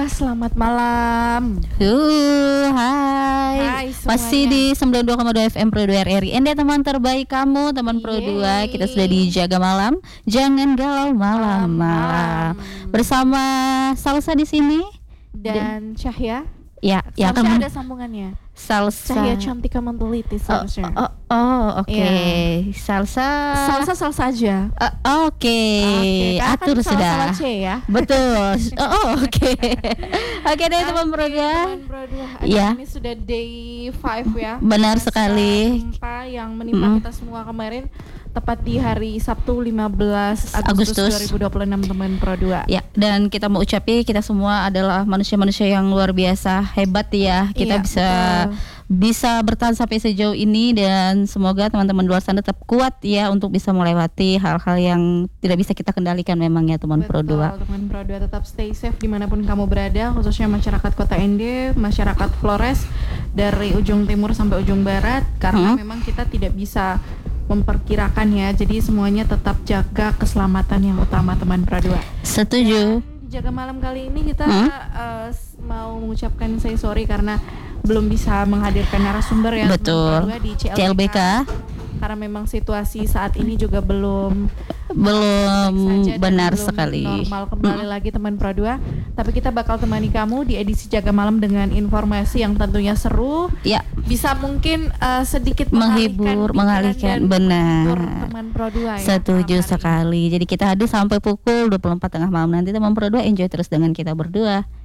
Selamat malam. Hai. Hai Masih semuanya. di 92,2 FM Pro 2 RRI. Anda teman terbaik kamu, teman Pro 2. Kita sudah di Jaga Malam. Jangan galau malam-malam. Bersama Salsa di sini Dan Cahya. ya, ya Seharusnya akan ada sambungannya. Salsa. Cahya Cantika Menteliti seharusnya. Oke. Iya. Salsa. Salsa aja. Oke. Karena Atur kan sudah. sama C ya. Betul. Oke. Oke deh teman Pro 2. Teman Pro 2. Iya. Ini sudah day 5 ya. Benar Pasca sekali. gempa yang menimpa kita semua kemarin, tepat di hari Sabtu 15 Agustus 2026 teman Pro 2. Ya, dan kita mau ucapin kita semua adalah manusia-manusia yang luar biasa hebat ya. Kita Iya, bisa bertahan sampai sejauh ini, dan semoga teman-teman di luar sana tetap kuat ya untuk bisa melewati hal-hal yang tidak bisa kita kendalikan memang ya teman Pro 2. Teman Pro 2 tetap stay safe dimanapun kamu berada, khususnya masyarakat Kota Ende, masyarakat Flores dari ujung timur sampai ujung barat, karena memang kita tidak bisa memperkirakan ya, jadi semuanya tetap jaga keselamatan yang utama teman Pro 2. Setuju. Dan jaga malam kali ini kita mau mengucapkan say sorry karena belum bisa menghadirkan narasumber ya. Betul. Teman Pro 2 di CLBK. Karena memang situasi saat ini juga belum saja dan benar belum sekali. normal kembali lagi teman Pro 2. Tapi kita bakal temani kamu di edisi Jaga Malam dengan informasi yang tentunya seru. Ya, Bisa mungkin sedikit menghibur, mengalihkan, benar. teman Pro 2 ya. Setuju malam hari sekali. Jadi kita hadir sampai pukul 24 tengah malam nanti teman Pro 2, enjoy terus dengan kita berdua.